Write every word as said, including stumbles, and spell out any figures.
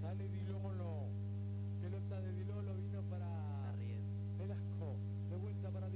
Sale Di Lolo. Pelota de Di Lolo, vino para Está riendo. Velasco. De vuelta para Di